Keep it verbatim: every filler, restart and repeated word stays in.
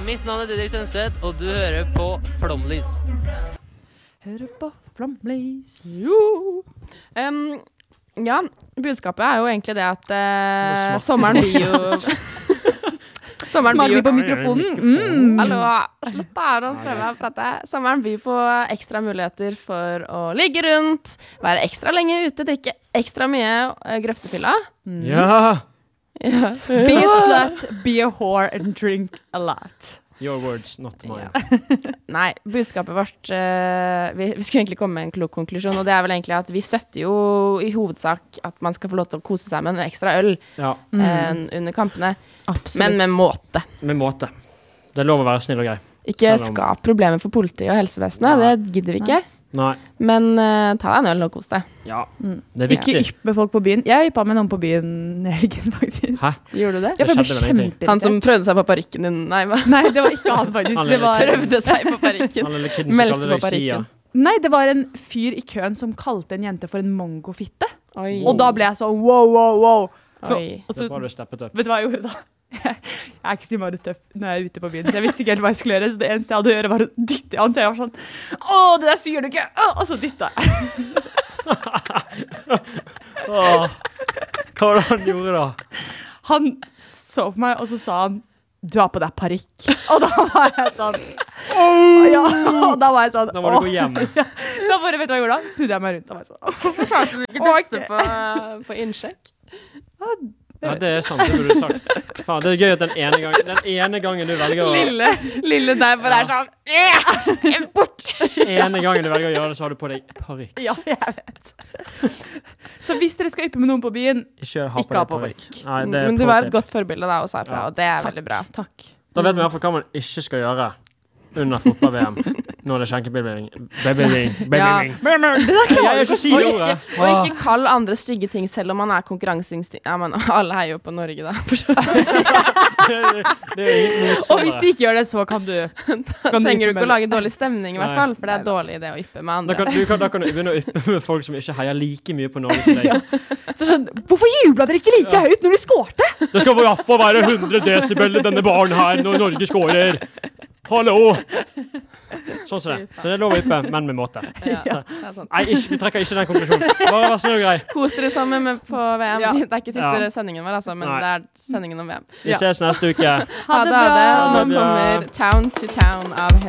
Mitt navn er Didrik Tønseth, og du hører på Flomlys. Hører på Flomlys. Jo. Um, ja, budskapet er jo egentlig det at uh, sommeren blir jo... sommeren Smaker blir vi på jo... mikrofonen? Mm. Hallo, slutt da, nå prøver jeg å prate. Sommeren byr på ekstra muligheter for å ligge rundt, være ekstra lenge ute, drikke ekstra mye uh, grøftefylla. Mm. Ja! Ja. Be a slut, be a whore and drink a lot. Your words, not mine. Ja. Nei, budskapet vårt uh, vi, vi skulle egentlig komme med en klok konklusjon, og det er vel egentlig at vi støtter jo i hovedsak at man skal få lov til å kose seg med en ekstra øl Ja. mm. uh, under kampene. Absolutt. Men med måte. Med måte. Det er lov å være snill og grei. Ikke Selv om- skap problemer for politiet og helsevesenet, Nei. det gidder vi ikke. Nei. Men uh, ta deg en øl og kos deg. Ja, Mm. det er Ikke viktig. ypp med folk på byen. Jeg yppet med noen på byen i helgen, faktisk. Hæ? Gjorde du det? Jeg ble Det skjedde vel ingenting. kjempeirritert. Han som prøvde seg på parykken din, nei, hva? Nei, det var ikke han faktisk. Han Det er var... Prøvde seg på parykken. Han lille kidden som Meldte kaller på deg Sia. parykken. Nei, det var en fyr i køen som kalte en jente for en mongofitte. Oi. Og da ble jeg sånn, wow, wow, wow. Nå, Oi. og Det så, er bra du steppet opp. vet du hva jeg gjorde da? Jeg er ikke så meget tøff når jeg er ute på byen, så jeg visste ikke helt hva jeg skulle gjøre, så det eneste jeg hadde å gjøre var å dytte i han, så jeg var sånn, åh, det der sier du ikke, åh, og så dyttet jeg. Åh, hva var det han gjorde da? Han så på meg, og så sa han, du har på deg parykk. Og da var jeg sånn, ja, og da var jeg sånn, Da må du åh. gå hjem. Da bare, vet du hva jeg gjorde da? Snudde jeg meg rundt, og var jeg sånn, Klarte du ikke Ok. dette på, på innsjekk? Ja, det er sant, det burde du sagt. Faen, det er gøy at den ene, gang, den ene gangen du velger å Lille, lille der bare er sånn, «Yeah! Bort! ene gangen du velger å gjøre det, så har du på deg parykk. ja, jeg vet. Så hvis dere skal yppe med noen på byen, Ikke ha på Ikke ha deg på parykk. Nei, det er Men du pro var et tip. godt forbilde da, også herfra, Ja. og det er Takk. veldig bra. takk. Da vet vi i hvert fall hva man ikke skal gjøre under fotball-V M når det er skjenkebevilling. Bevilling. Bevilling. Jeg er ikke si Og ordet. ikke, og ikke kall andre stygge ting selv om man er konkurranseinstinkt. Ja, men alle heier jo på Norge da. for så vidt. Det er ingen Og hvis de ikke gjør det, så kan du... Da trenger du ikke å lage dårlig stemning i hvert Nei. fall, for det er dårlig det å yppe med Da andre. kan, du kan, da kan du begynne å yppe med folk som ikke heier like mye på Norge som deg. Så sånn, hvorfor jublet dere ikke like høyt når de skårte? Det skal i hvert fall være hundre desibel i denne baren her når Norge skårer. Hallo! Sånn som det. Så det er lov å yppe, men med måte. Ja, det er sant. Nei, ikke, vi trekker ikke den konklusjonen. Bare vær snill og grei. Kos dere sammen med på V M. Ja. Det er ikke siste Ja. sendingen vår, altså, men Nei. det er sendingen om V M. Vi ses neste uke. Ha det, ha det. bra. Nå Ha det bra. kommer Town to Town av